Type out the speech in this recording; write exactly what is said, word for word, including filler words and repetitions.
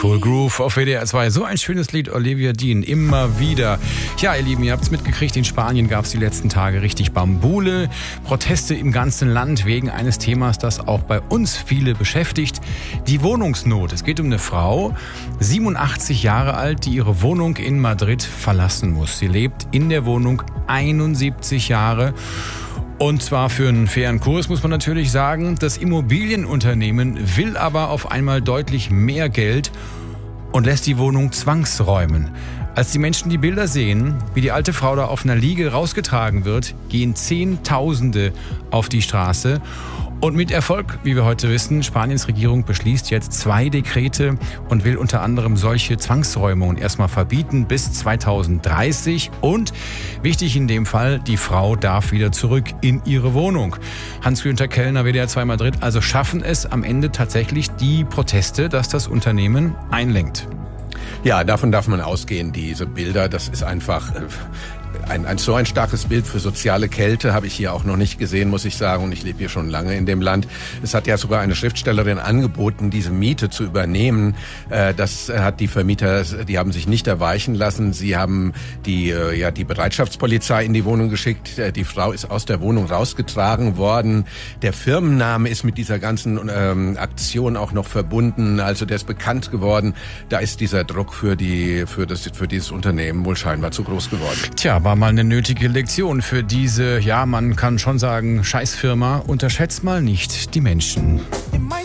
Cool Groove auf W D R zwei. So ein schönes Lied, Olivia Dean, immer wieder. Ja, ihr Lieben, ihr habt es mitgekriegt, in Spanien gab es die letzten Tage richtig Bambule. Proteste im ganzen Land wegen eines Themas, das auch bei uns viele beschäftigt. Die Wohnungsnot. Es geht um eine Frau, siebenundachtzig Jahre alt, die ihre Wohnung in Madrid verlassen muss. Sie lebt in der Wohnung einundsiebzig Jahre. Und zwar für einen fairen Kurs, muss man natürlich sagen. Das Immobilienunternehmen will aber auf einmal deutlich mehr Geld und lässt die Wohnung zwangsräumen. Als die Menschen die Bilder sehen, wie die alte Frau da auf einer Liege rausgetragen wird, gehen Zehntausende auf die Straße. Und mit Erfolg, wie wir heute wissen, Spaniens Regierung beschließt jetzt zwei Dekrete und will unter anderem solche Zwangsräumungen erstmal verbieten bis zweitausenddreißig. Und wichtig in dem Fall, die Frau darf wieder zurück in ihre Wohnung. Hans-Günther Kellner, W D R zwei Madrid, also schaffen es am Ende tatsächlich die Proteste, dass das Unternehmen einlenkt. Ja, davon darf man ausgehen, diese Bilder, das ist einfach äh, ein, ein so ein starkes Bild für soziale Kälte habe ich hier auch noch nicht gesehen, muss ich sagen, und ich lebe hier schon lange in dem Land. Es hat ja sogar eine Schriftstellerin angeboten, diese Miete zu übernehmen. Äh, das hat die Vermieter, die haben sich nicht erweichen lassen. Sie haben die, äh, ja, die Bereitschaftspolizei in die Wohnung geschickt. Äh, die Frau ist aus der Wohnung rausgetragen worden. Der Firmenname ist mit dieser ganzen ähm, Aktion auch noch verbunden, also der ist bekannt geworden. Da ist dieser Druck für die, für das, für dieses Unternehmen wohl scheinbar zu groß geworden. Tja, war mal eine nötige Lektion für diese, ja, man kann schon sagen, Scheißfirma. Unterschätzt mal nicht die Menschen.